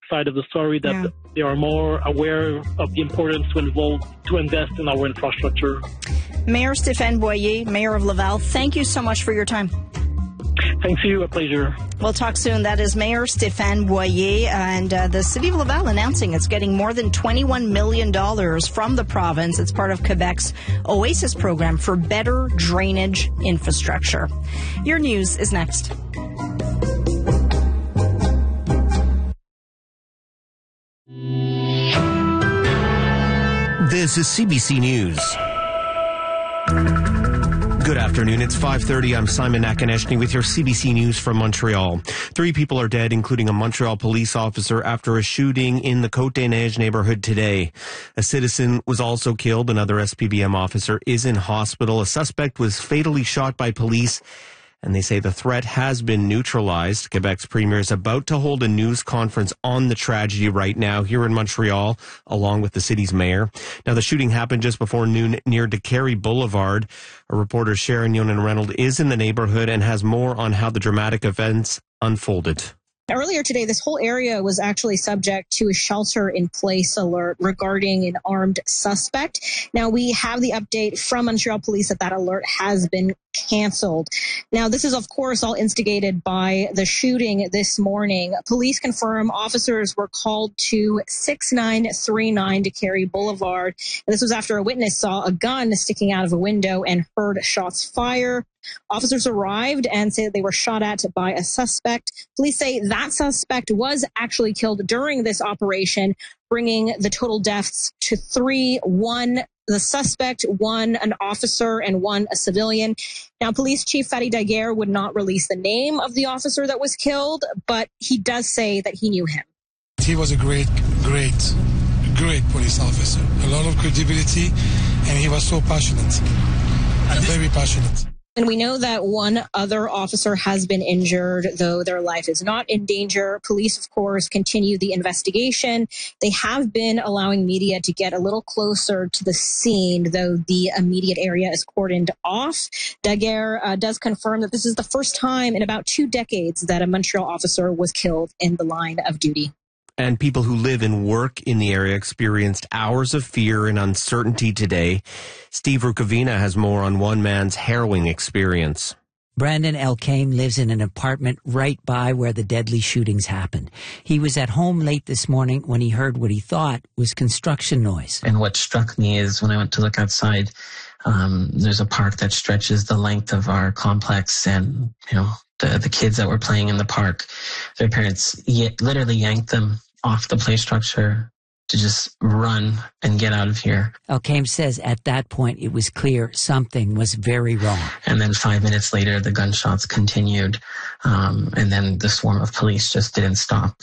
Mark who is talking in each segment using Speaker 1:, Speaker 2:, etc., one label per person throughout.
Speaker 1: side of the story, that they are more aware of the importance to invest in our infrastructure.
Speaker 2: Mayor Stéphane Boyer, Mayor of Laval, thank you so much for your time.
Speaker 1: Thank you. A pleasure.
Speaker 2: We'll talk soon. That is Mayor Stéphane Boyer, and the City of Laval announcing it's getting more than $21 million from the province. It's part of Quebec's OASIS program for better drainage infrastructure. Your news is next.
Speaker 3: This is CBC News. Good afternoon. It's 5:30. I'm Simon Akineshny with your CBC News from Montreal. 3 people are dead, including a Montreal police officer, after a shooting in the Côte-des-Neiges neighborhood today. A citizen was also killed. Another SPBM officer is in hospital. A suspect was fatally shot by police, and they say the threat has been neutralized. Quebec's premier is about to hold a news conference on the tragedy right now here in Montreal, along with the city's mayor. Now, the shooting happened just before noon near DeCarry Boulevard. Our reporter Sharon Yonan-Reynolds is in the neighborhood and has more on how the dramatic events unfolded.
Speaker 4: Earlier today, this whole area was actually subject to a shelter-in-place alert regarding an armed suspect. Now, we have the update from Montreal Police that alert has been canceled. Now, this is, of course, all instigated by the shooting this morning. Police confirm officers were called to 6939 DeCarry Boulevard. And this was after a witness saw a gun sticking out of a window and heard shots fire. Officers arrived and said they were shot at by a suspect. Police say that suspect was actually killed during this operation, bringing the total deaths to 3, 1 the suspect, 1 an officer, and 1 a civilian. Now, Police Chief Fadi Daguerre would not release the name of the officer that was killed, but he does say that he knew him.
Speaker 5: He was a great police officer. A lot of credibility, and he was so passionate, very passionate.
Speaker 4: And we know that 1 other officer has been injured, though their life is not in danger. Police, of course, continue the investigation. They have been allowing media to get a little closer to the scene, though the immediate area is cordoned off. Daguerre does confirm that this is the first time in about 2 decades that a Montreal officer was killed in the line of duty.
Speaker 3: And people who live and work in the area experienced hours of fear and uncertainty today. Steve Rukavina has more on one man's harrowing experience.
Speaker 6: Brandon Elkane lives in an apartment right by where the deadly shootings happened. He was at home late this morning when he heard what he thought was construction noise.
Speaker 7: And what struck me is when I went to look outside, there's a park that stretches the length of our complex, and, the kids that were playing in the park, their parents literally yanked them off the play structure to just run and get out of here.
Speaker 6: Elkane says at that point it was clear something was very wrong.
Speaker 7: And then 5 minutes later, the gunshots continued, and then the swarm of police just didn't stop.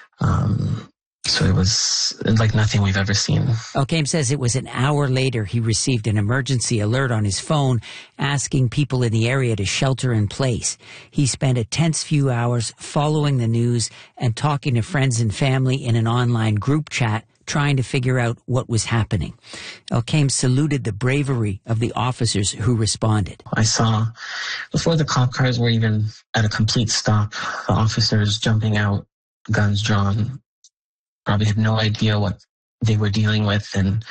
Speaker 7: So it was like nothing we've ever seen.
Speaker 6: Elkane says it was an hour later he received an emergency alert on his phone asking people in the area to shelter in place. He spent a tense few hours following the news and talking to friends and family in an online group chat, trying to figure out what was happening. Elkane saluted the bravery of the officers who responded.
Speaker 7: I saw, before the cop cars were even at a complete stop, the officers jumping out, guns drawn, probably had no idea what they were dealing with, and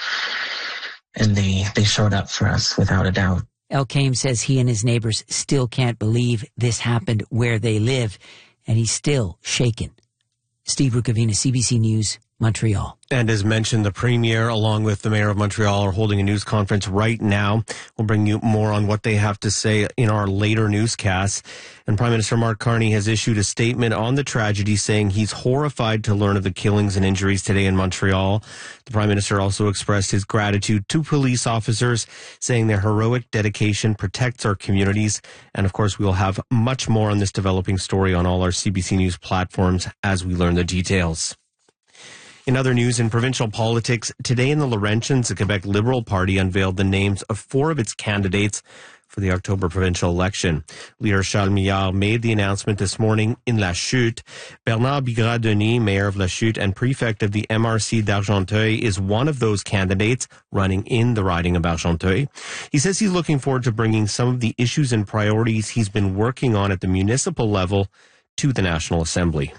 Speaker 7: they showed up for us without a doubt.
Speaker 6: Elkane says he and his neighbors still can't believe this happened where they live, and he's still shaken. Steve Rukavina, CBC News, Montreal.
Speaker 3: And as mentioned, the Premier, along with the Mayor of Montreal, are holding a news conference right now. We'll bring you more on what they have to say in our later newscasts. And Prime Minister Mark Carney has issued a statement on the tragedy, saying he's horrified to learn of the killings and injuries today in Montreal. The Prime Minister also expressed his gratitude to police officers, saying their heroic dedication protects our communities. And of course, we'll have much more on this developing story on all our CBC News platforms as we learn the details. In other news, in provincial politics, today in the Laurentians, the Quebec Liberal Party unveiled the names of 4 of its candidates for the October provincial election. Leader Charles Millard made the announcement this morning in La Chute. Bernard Bigra-Denis, mayor of La Chute and prefect of the MRC d'Argenteuil, is one of those candidates running in the riding of Argenteuil. He says he's looking forward to bringing some of the issues and priorities he's been working on at the municipal level to the National Assembly.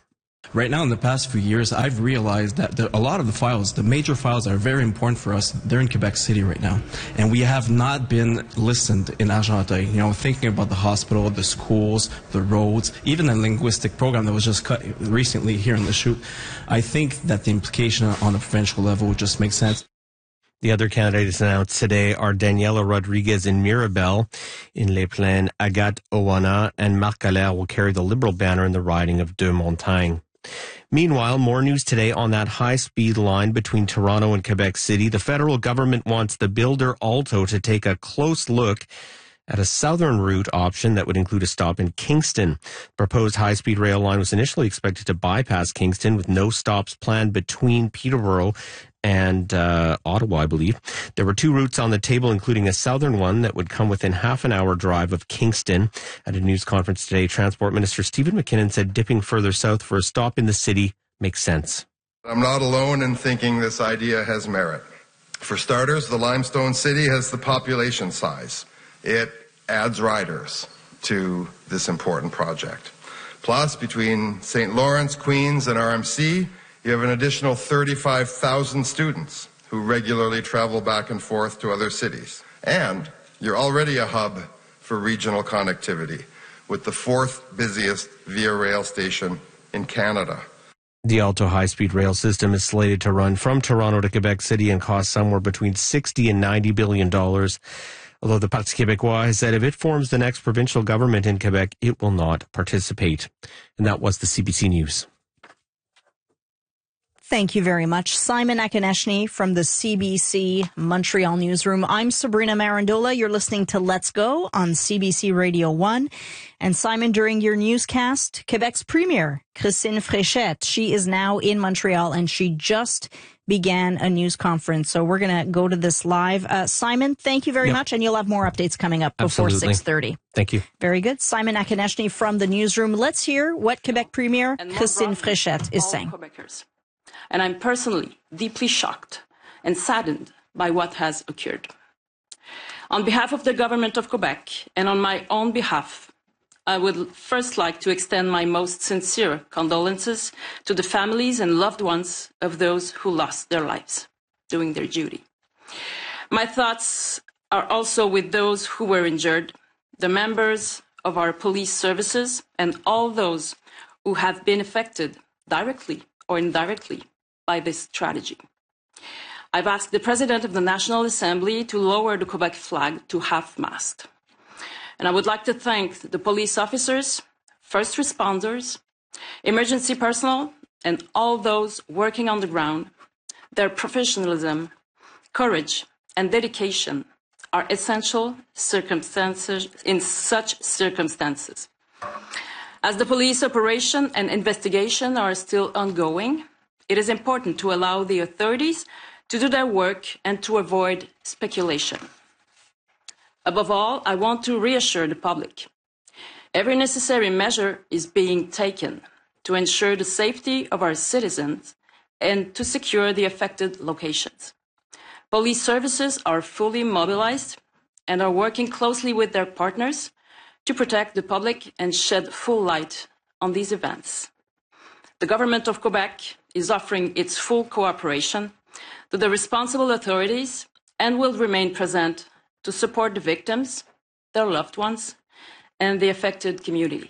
Speaker 8: Right now, in the past few years, I've realized that a lot of the files, the major files that are very important for us, they're in Quebec City right now. And we have not been listened in Argenteuil. You know, thinking about the hospital, the schools, the roads, even the linguistic program that was just cut recently here in Lachute. I think that the implication on a provincial level would just make sense.
Speaker 3: The other candidates announced today are Daniela Rodriguez in Mirabel, in Les Plaines, Agathe Owana, and Marc Allaire will carry the Liberal banner in the riding of Deux Montagnes. Meanwhile, more news today on that high-speed line between Toronto and Quebec City. The federal government wants the builder Alto to take a close look at a southern route option that would include a stop in Kingston. The proposed high-speed rail line was initially expected to bypass Kingston with no stops planned between Peterborough and Ottawa, I believe. There were two routes on the table, including a southern one that would come within half an hour drive of Kingston. At a news conference today, Transport Minister Stephen McKinnon said dipping further south for a stop in the city makes sense.
Speaker 9: I'm not alone in thinking this idea has merit. For starters, the Limestone City has the population size. It adds riders to this important project. Plus, between St. Lawrence, Queens, and RMC, you have an additional 35,000 students who regularly travel back and forth to other cities. And you're already a hub for regional connectivity, with the fourth busiest Via Rail station in Canada.
Speaker 3: The Alto high-speed rail system is slated to run from Toronto to Quebec City and cost somewhere between $60 and $90 billion. Although the Parti Québécois has said if it forms the next provincial government in Quebec, it will not participate. And that was the CBC News.
Speaker 2: Thank you very much, Simon Akonechny from the CBC Montreal newsroom. I'm Sabrina Marandola. You're listening to Let's Go on CBC Radio 1. And Simon, during your newscast, Quebec's Premier, Christine Fréchette, she is now in Montreal and she just began a news conference. So we're going to go to this live. Simon, thank you very much. And you'll have more updates coming up before 6:30.
Speaker 3: Thank you.
Speaker 2: Very good. Simon Akonechny from the newsroom. Let's hear what Quebec Premier Christine Fréchette is saying.
Speaker 10: Quebecers. And I'm personally deeply shocked and saddened by what has occurred. On behalf of the government of Quebec and on my own behalf, I would first like to extend my most sincere condolences to the families and loved ones of those who lost their lives doing their duty. My thoughts are also with those who were injured, the members of our police services, and all those who have been affected directly or indirectly by this tragedy. I've asked the President of the National Assembly to lower the Quebec flag to half-mast. And I would like to thank the police officers, first responders, emergency personnel, and all those working on the ground. Their professionalism, courage, and dedication are essential circumstances in such circumstances. As the police operation and investigation are still ongoing, it is important to allow the authorities to do their work and to avoid speculation. Above all, I want to reassure the public. Every necessary measure is being taken to ensure the safety of our citizens and to secure the affected locations. Police services are fully mobilized and are working closely with their partners to protect the public and shed full light on these events. The government of Quebec is offering its full cooperation to the responsible authorities and will remain present to support the victims, their loved ones, and the affected community.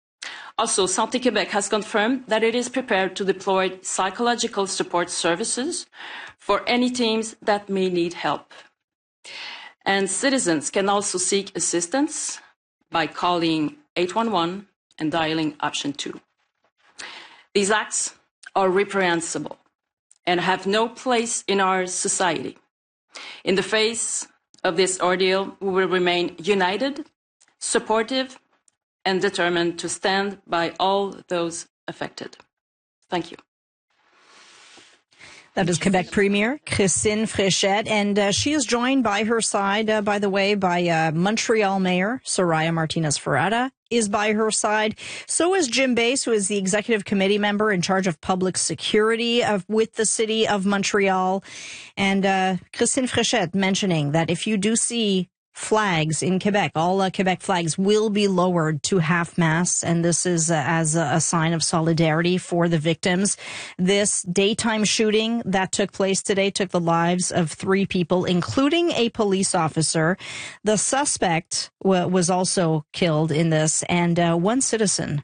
Speaker 10: Also, Santé Québec has confirmed that it is prepared to deploy psychological support services for any teams that may need help. And citizens can also seek assistance by calling 811 and dialing option 2. These acts are reprehensible and have no place in our society. In the face of this ordeal, we will remain united, supportive, and determined to stand by all those affected. Thank you.
Speaker 2: That is Quebec Premier Christine Fréchette, and she is joined by her side, by the way, by Montreal Mayor Soraya Martinez-Ferrada is by her side. So is Jim Bass, who is the executive committee member in charge of public security with the city of Montreal. And Christine Fréchette mentioning that if you do see flags in Quebec. All Quebec flags will be lowered to half-mast, and this is as a sign of solidarity for the victims. This daytime shooting that took place today took the lives of 3 people, including a police officer. The suspect was also killed in this, and one citizen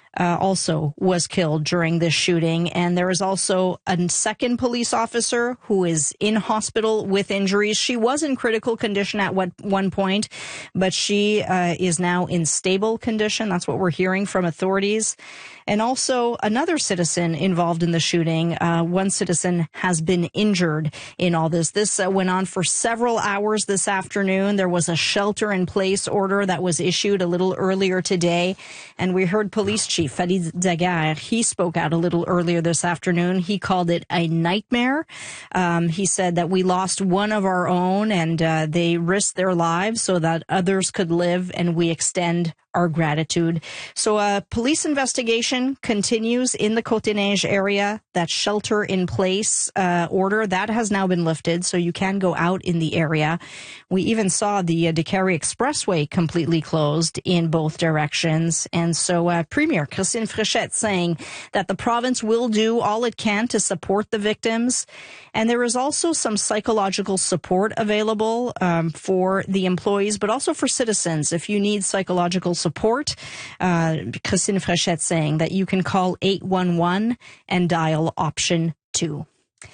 Speaker 2: also was killed during this shooting. And there is also a second police officer who is in hospital with injuries. She was in critical condition at one point, but she is now in stable condition. That's what we're hearing from authorities. And also another citizen involved in the shooting. One citizen has been injured in all this. This went on for several hours this afternoon. There was a shelter-in-place order that was issued a little earlier today. And we heard Police Chief Farid Daguerre. He spoke out a little earlier this afternoon. He called it a nightmare. He said that we lost one of our own, and they risked their lives so that others could live, and we extend our gratitude. So a police investigation continues in the Côte-des-Neiges area. That shelter-in-place order, that has now been lifted, so you can go out in the area. We even saw the Décarie Expressway completely closed in both directions. And so Premier Christine Fréchette saying that the province will do all it can to support the victims. And there is also some psychological support available for the employees, but also for citizens. If you need psychological support, Christine Fréchette saying that you can call 811 and dial option 2.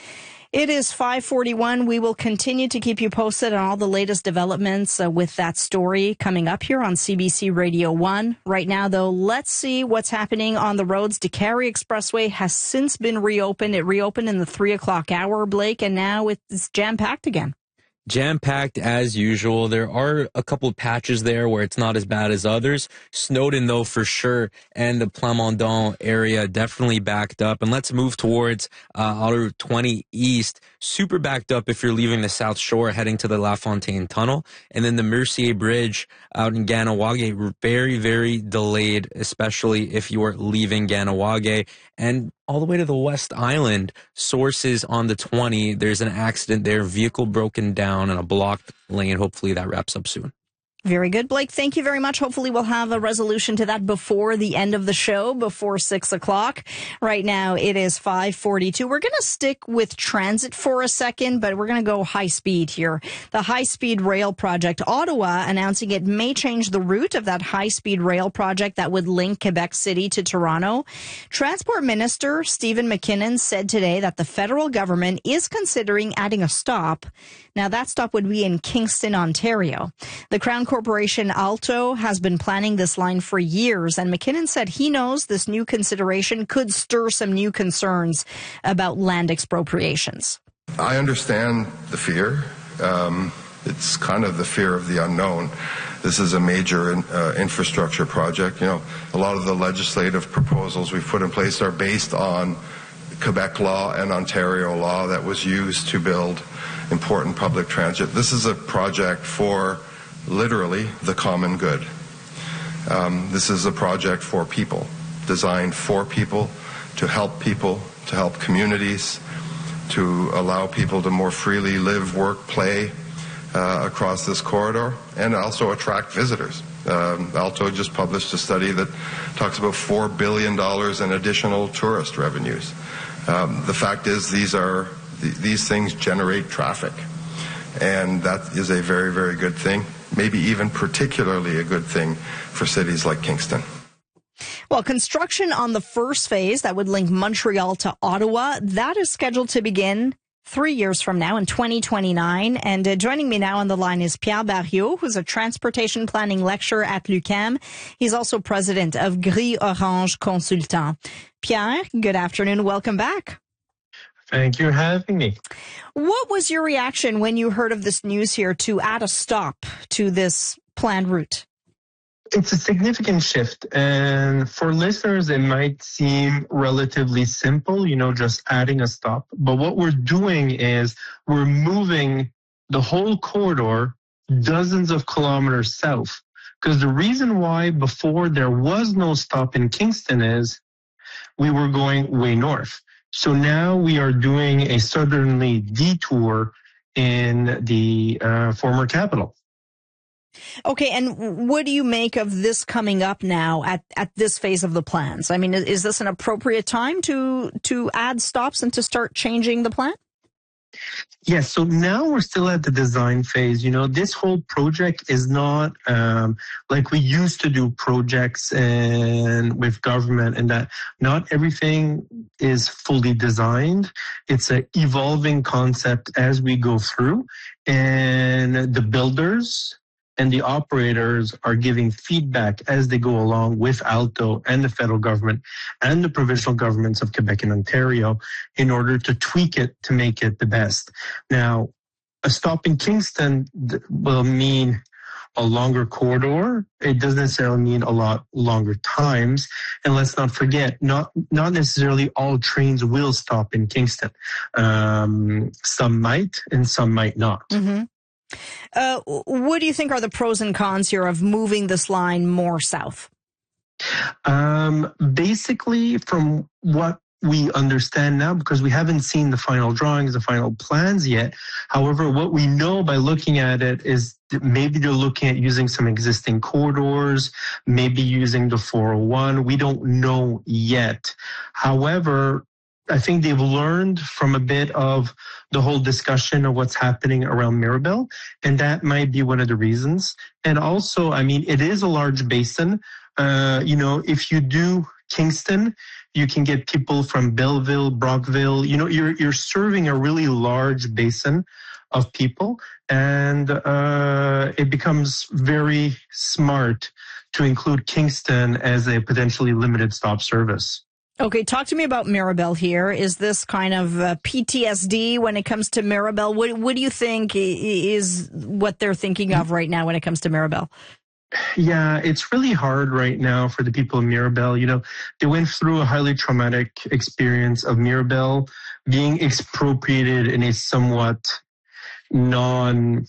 Speaker 2: It is 5:41. We will continue to keep you posted on all the latest developments with that story coming up here on CBC Radio 1. Right now, though, let's see what's happening on the roads. Décarie Expressway has since been reopened. It reopened in the 3 o'clock hour, Blake, and now it's jam-packed again.
Speaker 11: Jam-packed as usual. There are a couple of patches there where it's not as bad as others. Snowden, though, for sure, and the Plamondon area definitely backed up. And let's move towards Autoroute 20 East. Super backed up if you're leaving the South Shore heading to the La Fontaine Tunnel. And then the Mercier Bridge out in Ganawage, very, very delayed, especially if you are leaving Ganawage. And all the way to the West Island, sources on the 20, there's an accident there, vehicle broken down in a blocked lane. Hopefully that wraps up soon.
Speaker 2: Very good, Blake. Thank you very much. Hopefully we'll have a resolution to that before the end of the show, before 6 o'clock. Right now it is 5:42. We're going to stick with transit for a second, but we're going to go high speed here. The high-speed rail project. Ottawa announcing it may change the route of that high-speed rail project that would link Quebec City to Toronto. Transport Minister Stephen McKinnon said today that the federal government is considering adding a stop. Now, that stop would be in Kingston, Ontario. The Crown Corporation Alto has been planning this line for years, and McKinnon said he knows this new consideration could stir some new concerns about land expropriations.
Speaker 9: I understand the fear. It's kind of the fear of the unknown. This is a major infrastructure project. You know, a lot of the legislative proposals we've put in place are based on Quebec law and Ontario law that was used to build important public transit. This is a project for literally the common good. This is a project for people, designed for people, to help communities, to allow people to more freely live, work, play across this corridor, and also attract visitors. Alto just published a study that talks about $4 billion in additional tourist revenues. The fact is these things generate traffic, and that is a very, very good thing, maybe even particularly a good thing for cities like Kingston.
Speaker 2: Well, construction on the first phase that would link Montreal to Ottawa, that is scheduled to begin 3 years from now in 2029. And joining me now on the line is Pierre Barriot, who's a transportation planning lecturer at l'UQAM. He's also president of Gris Orange Consultant. Pierre, good afternoon. Welcome back.
Speaker 12: Thank you for having me.
Speaker 2: What was your reaction when you heard of this news here to add a stop to this planned route?
Speaker 12: It's a significant shift, and for listeners, it might seem relatively simple, just adding a stop. But what we're doing is we're moving the whole corridor dozens of kilometers south. Because the reason why before there was no stop in Kingston is we were going way north. So now we are doing a southerly detour in the former capital.
Speaker 2: Okay, and what do you make of this coming up now at this phase of the plans? I mean, is this an appropriate time to add stops and to start changing the plan?
Speaker 12: Yes, so now we're still at the design phase. This whole project is not like we used to do projects and with government, and that not everything is fully designed. It's an evolving concept as we go through, and the builders and the operators are giving feedback as they go along with ALTO and the federal government and the provincial governments of Quebec and Ontario in order to tweak it to make it the best. Now, a stop in Kingston will mean a longer corridor. It doesn't necessarily mean a lot longer times. And let's not forget, not necessarily all trains will stop in Kingston. Some might and some might not.
Speaker 2: Mm-hmm. What do you think are the pros and cons here of moving this line more south?
Speaker 12: Basically, from what we understand now, because we haven't seen the final drawings, the final plans yet. However, what we know by looking at it is that maybe they're looking at using some existing corridors, maybe using the 401. We don't know yet. However, I think they've learned from a bit of the whole discussion of what's happening around Mirabel, and that might be one of the reasons. And also, I mean, it is a large basin. If you do Kingston, you can get people from Belleville, Brockville. You're serving a really large basin of people, and it becomes very smart to include Kingston as a potentially limited stop service.
Speaker 2: Okay, talk to me about Mirabel here. Is this kind of PTSD when it comes to Mirabel? What do you think is what they're thinking of right now when it comes to Mirabel?
Speaker 12: Yeah, it's really hard right now for the people of Mirabel. They went through a highly traumatic experience of Mirabel being expropriated in a somewhat in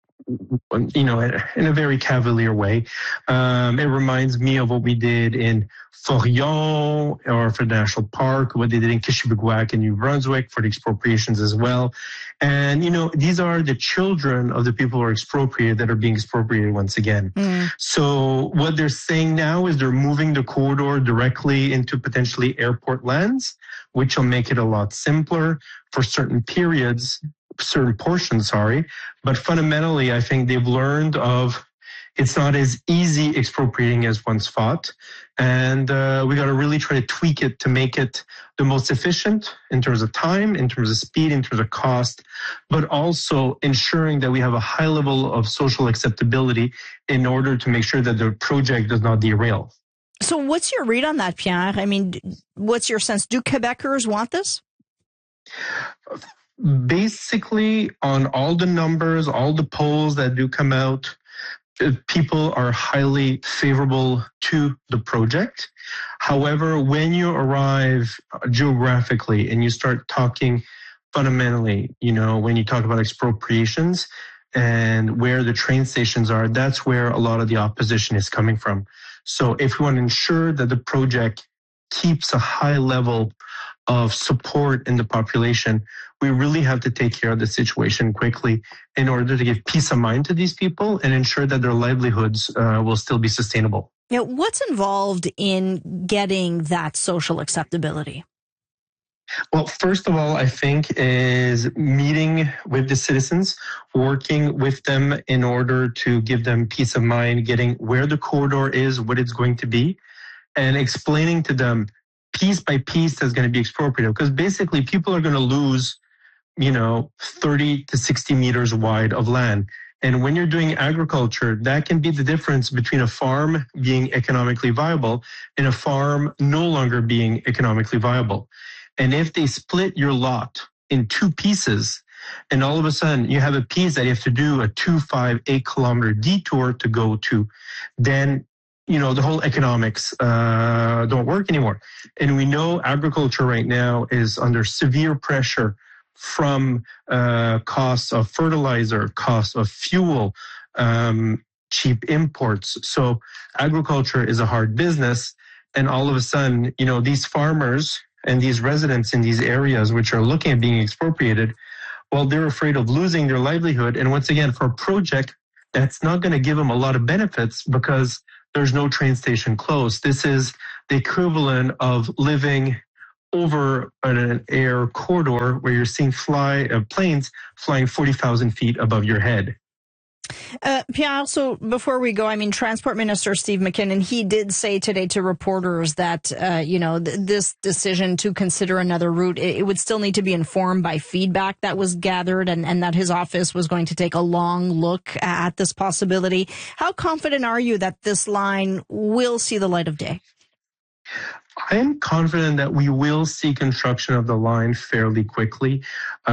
Speaker 12: a very cavalier way. It reminds me of what we did in Forillon or for the National Park, what they did in Kishibigwak and New Brunswick for the expropriations as well. And, these are the children of the people who are expropriated that are being expropriated once again. So what they're saying now is they're moving the corridor directly into potentially airport lands, which will make it a lot simpler for certain portions, but fundamentally, I think they've learned of it's not as easy expropriating as once thought, and we got to really try to tweak it to make it the most efficient in terms of time, in terms of speed, in terms of cost, but also ensuring that we have a high level of social acceptability in order to make sure that the project does not derail.
Speaker 2: So what's your read on that, Pierre? I mean, what's your sense? Do Quebecers want this?
Speaker 12: Basically, on all the numbers, all the polls that do come out, people are highly favorable to the project. However, when you arrive geographically and you start talking fundamentally, when you talk about expropriations and where the train stations are, that's where a lot of the opposition is coming from. So if we want to ensure that the project keeps a high level of support in the population, we really have to take care of the situation quickly in order to give peace of mind to these people and ensure that their livelihoods will still be sustainable.
Speaker 2: Now, what's involved in getting that social acceptability?
Speaker 12: Well, first of all, I think is meeting with the citizens, working with them in order to give them peace of mind, getting where the corridor is, what it's going to be, and explaining to them piece by piece that's going to be expropriated. Because basically people are going to lose, 30 to 60 meters wide of land. And when you're doing agriculture, that can be the difference between a farm being economically viable and a farm no longer being economically viable. And if they split your lot in two pieces, and all of a sudden you have a piece that you have to do a 8 kilometer detour to go to, then the whole economics don't work anymore. And we know agriculture right now is under severe pressure from costs of fertilizer, costs of fuel, cheap imports. So agriculture is a hard business. And all of a sudden, these farmers and these residents in these areas which are looking at being expropriated, well, they're afraid of losing their livelihood. And once again, for a project that's not going to give them a lot of benefits because there's no train station close. This is the equivalent of living over an air corridor where you're seeing planes flying 40,000 feet above your head.
Speaker 2: Pierre, so before we go, I mean, Transport Minister Steve McKinnon, he did say today to reporters that, this decision to consider another route, it would still need to be informed by feedback that was gathered and that his office was going to take a long look at this possibility. How confident are you that this line will see the light of day?
Speaker 12: I am confident that we will see construction of the line fairly quickly.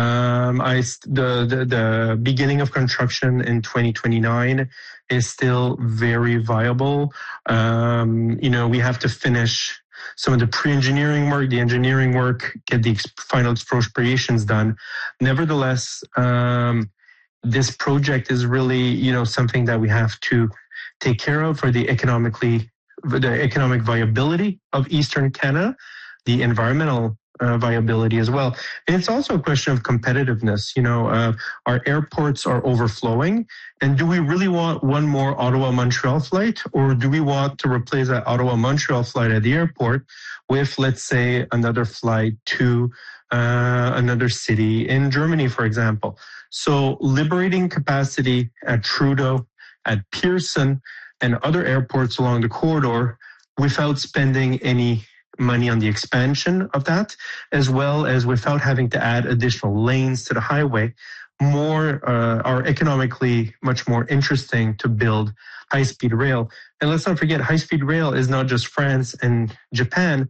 Speaker 12: The beginning of construction in 2029 is still very viable. We have to finish some of the pre-engineering work, the engineering work, get the final expropriations done. Nevertheless, this project is really, something that we have to take care of for the economic viability of Eastern Canada, the environmental viability as well. And it's also a question of competitiveness. Our airports are overflowing. And do we really want one more Ottawa-Montreal flight, or do we want to replace that Ottawa-Montreal flight at the airport with, let's say, another flight to another city in Germany, for example? So liberating capacity at Trudeau, at Pearson, and other airports along the corridor without spending any money on the expansion of that, as well as without having to add additional lanes to the highway, are economically much more interesting to build high-speed rail. And let's not forget, high-speed rail is not just France and Japan.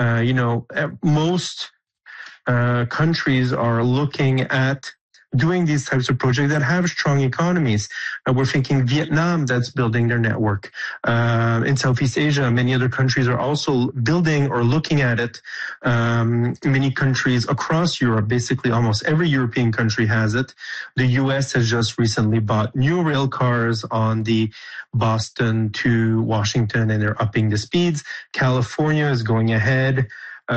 Speaker 12: Most countries are looking at doing these types of projects that have strong economies. We're thinking Vietnam that's building their network. In Southeast Asia, many other countries are also building or looking at it. Many countries across Europe, basically almost every European country has it. The US has just recently bought new rail cars on the Boston to Washington, and they're upping the speeds. California is going ahead.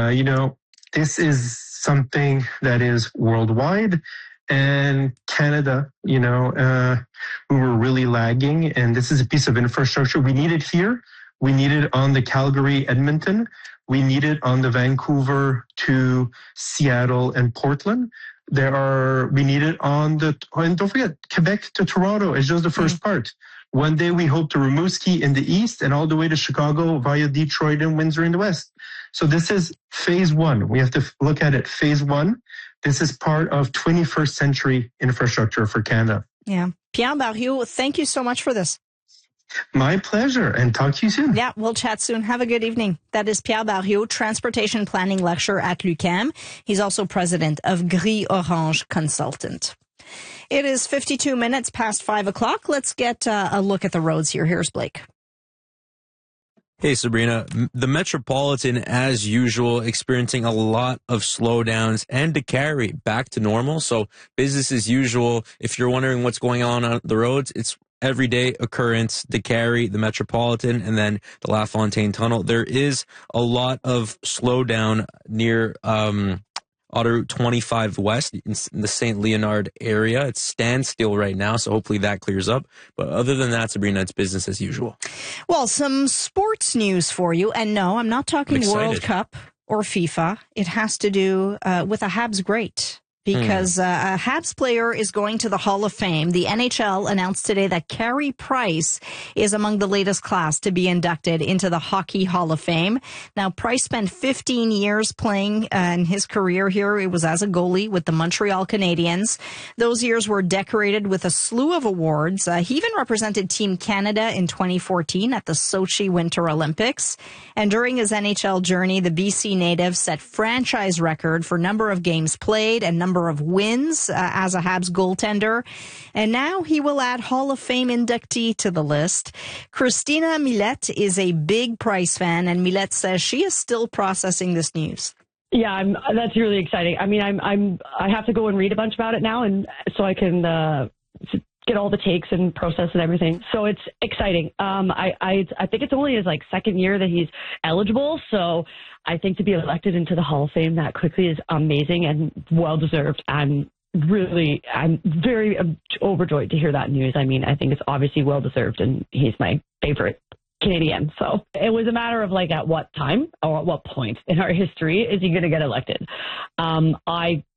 Speaker 12: This is something that is worldwide. And Canada, we were really lagging, and this is a piece of infrastructure. We need it here. We need it on the Calgary-Edmonton. We need it on the Vancouver to Seattle and Portland. We need it and don't forget, Quebec to Toronto is just the first part. One day we hope to Rimouski in the east and all the way to Chicago via Detroit and Windsor in the west. So this is phase one. We have to look at it phase one. This is part of 21st century infrastructure for Canada.
Speaker 2: Yeah. Pierre Barriot, thank you so much for this.
Speaker 12: My pleasure, and talk to you soon.
Speaker 2: Yeah, we'll chat soon. Have a good evening. That is Pierre Barriot, Transportation Planning Lecturer at l'UQAM. He's also president of Gris Orange Consultant. It is 52 minutes past 5 o'clock. Let's get a look at the roads here. Here's Blake.
Speaker 11: Hey, Sabrina. The Metropolitan, as usual, experiencing a lot of slowdowns, and to carry back to normal. So business as usual. If you're wondering what's going on the roads, it's everyday occurrence. To carry the Metropolitan and then the LaFontaine Tunnel. There is a lot of slowdown near Autoroute 25 West in the St. Leonard area. It's standstill right now, so hopefully that clears up. But other than that, Sabrina, it's business as usual.
Speaker 2: Well, some sports news for you. And no, I'm not talking World Cup or FIFA. It has to do with a Habs great. Because a Habs player is going to the Hall of Fame. The NHL announced today that Carey Price is among the latest class to be inducted into the Hockey Hall of Fame. Now, Price spent 15 years playing in his career here. It was as a goalie with the Montreal Canadiens. Those years were decorated with a slew of awards. He even represented Team Canada in 2014 at the Sochi Winter Olympics. And during his NHL journey, the BC native set franchise record for number of games played and number of wins as a Habs goaltender. And now he will add Hall of Fame inductee to the list. Christina Millette is a big Price fan, and Millette says she is still processing this news.
Speaker 13: Yeah, that's really exciting. I mean, I have to go and read a bunch about it now, and so I can get all the takes and process and everything. So it's exciting. I think it's only his second year that he's eligible. So I think to be elected into the Hall of Fame that quickly is amazing and well deserved. I'm I'm very overjoyed to hear that news. I mean, I think it's obviously well-deserved, and he's my favorite Canadian. So it was a matter of like, at what time or at what point in our history is he going to get elected? I